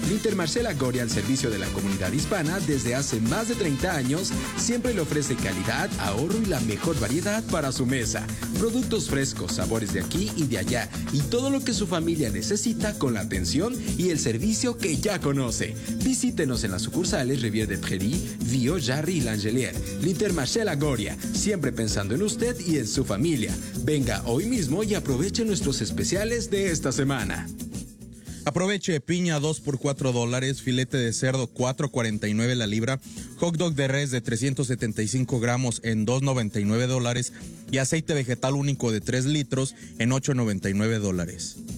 L'Intermarché Lagoria, al servicio de la comunidad hispana desde hace más de 30 años, siempre le ofrece calidad, ahorro y la mejor variedad para su mesa. Productos frescos, sabores de aquí y de allá, y todo lo que su familia necesita con la atención y el servicio que ya conoce. Visítenos en las sucursales Rivière de Prairie, Vieux, Jarry y L'Angelière. L'Intermarché Lagoria, siempre pensando en usted y en su familia. Venga hoy mismo y aproveche nuestros especiales de esta semana. Aproveche piña 2 por $4, filete de cerdo 4.49 la libra, hot dog de res de 375 gramos en $2.99 y aceite vegetal único de 3 litros en $8.99.